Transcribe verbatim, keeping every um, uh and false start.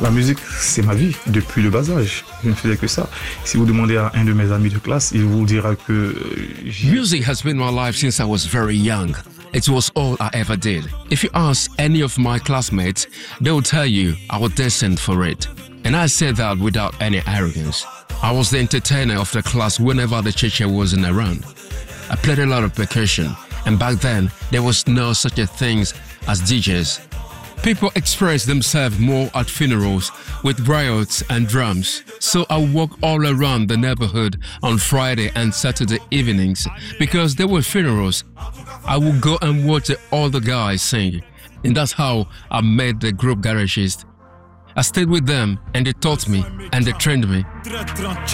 La musique, c'est ma vie depuis le bas âge. Je ne faisais que ça. Si vous demandez à un de mes amis de classe, il vous dira que music has been my life since I was very young. It was all I ever did. If you ask any of my classmates, they will tell you I was destined for it. And I say that without any arrogance. I was the entertainer of the class whenever the teacher wasn't around. I played a lot of percussion, and back then there was no such a thing as D Js. People express themselves more at funerals with riots and drums. So I walk all around the neighborhood on Friday and Saturday evenings because there were funerals. I would go and watch the older guys sing, and that's how I met the group Garagist. I stayed with them and they taught me and they trained me.